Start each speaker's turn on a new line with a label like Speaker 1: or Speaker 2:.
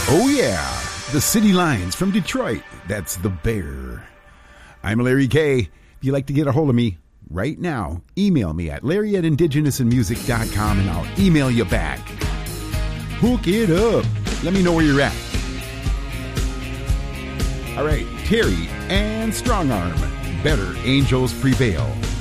Speaker 1: Oh, yeah. The City Lines from Detroit. That's The Bear. I'm Larry K. If you'd like to get a hold of me right now, email me at larry@indigenousinmusic.com and I'll email you back. Hook it up. Let me know where you're at. All right, Terry and Strongarm. Better Angels Prevail.